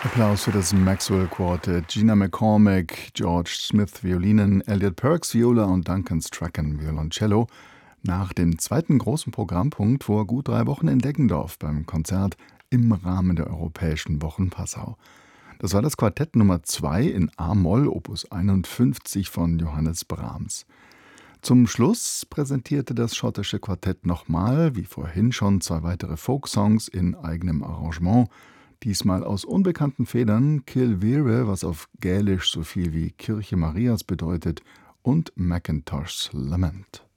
Applaus für das Maxwell Quartet. Gina McCormack, George Smith Violinen, Elliot Perks Viola und Duncan Strachan Violoncello. Nach dem zweiten großen Programmpunkt vor gut 3 Wochen in Deggendorf beim Konzert im Rahmen der Europäischen Wochen Passau. Das war das Quartett Nummer 2 in A-Moll, Opus 51 von Johannes Brahms. Zum Schluss präsentierte das schottische Quartett nochmal, wie vorhin schon, 2 weitere Folksongs in eigenem Arrangement. Diesmal aus unbekannten Federn Kilvere, was auf Gälisch so viel wie Kirche Marias bedeutet, und Macintosh's Lament.